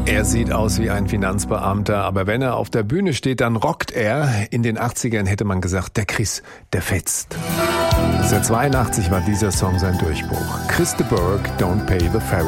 Er sieht aus wie ein Finanzbeamter, aber wenn er auf der Bühne steht, dann rockt er. In den 80ern hätte man gesagt, der Chris, der fetzt. 1982 war dieser Song sein Durchbruch. Chris de Burgh, Don't Pay the Ferry.